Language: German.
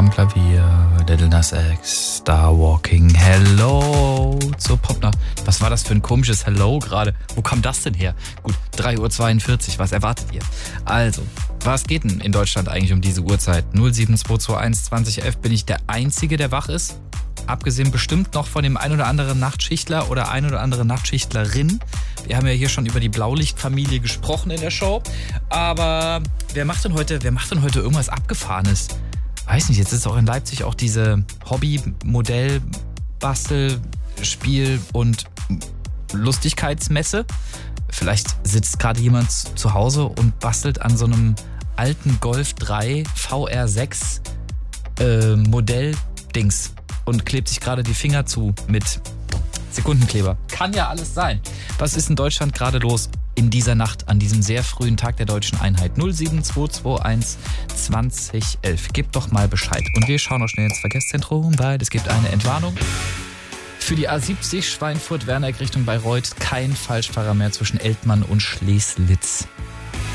am Klavier, Little Nas X, Star Walking, Hello zur Popnacht. Was war das für ein komisches Hello gerade? Wo kam das denn her? Gut, 3:42 Uhr, was erwartet ihr? Also, was geht denn in Deutschland eigentlich um diese Uhrzeit? 07221 2011 bin ich der Einzige, der wach ist? Abgesehen bestimmt noch von dem ein oder anderen Nachtschichtler oder ein oder andere Nachtschichtlerin. Wir haben ja hier schon über die Blaulichtfamilie gesprochen in der Show. Aber wer macht denn heute irgendwas Abgefahrenes? Weiß nicht, jetzt ist auch in Leipzig auch diese Hobby-Modell, Bastel, Spiel und Lustigkeitsmesse. Vielleicht sitzt gerade jemand zu Hause und bastelt an so einem alten Golf 3 VR6 Modell-Dings und klebt sich gerade die Finger zu mit Sekundenkleber. Kann ja alles sein. Was ist in Deutschland gerade los in dieser Nacht, an diesem sehr frühen Tag der deutschen Einheit? 07221 2011. Gebt doch mal Bescheid. Und wir schauen noch schnell ins Verkehrszentrum, weil es gibt eine Entwarnung. Für die A70 Schweinfurt-Werneck Richtung Bayreuth kein Falschfahrer mehr zwischen Eltmann und Schleslitz.